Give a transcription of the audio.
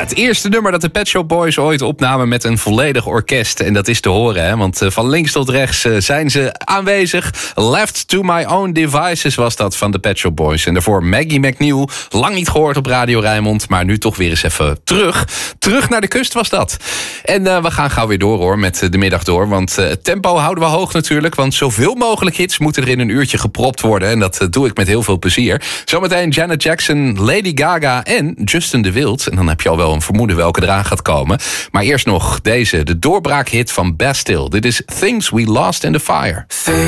het eerste nummer dat de Pet Shop Boys ooit opnamen met een volledig orkest. En dat is te horen, hè? Want van links tot rechts zijn ze aanwezig. Left to my own devices was dat van de Pet Shop Boys. En daarvoor Maggie McNeil, lang niet gehoord op Radio Rijnmond, maar nu toch weer eens even terug. Terug naar de kust was dat. En we gaan gauw weer door hoor, met de middag door. Want het tempo houden we hoog natuurlijk. Want zoveel mogelijk hits moeten er in een uurtje gepropt worden. En dat doe ik met heel veel plezier. Zometeen Janet Jackson, Lady Gaga en Justin de Wild. En dan heb je al wel een vermoeden welke eraan gaat komen. Maar eerst nog deze, de doorbraakhit van Bastille. Dit is Things We Lost in the Fire.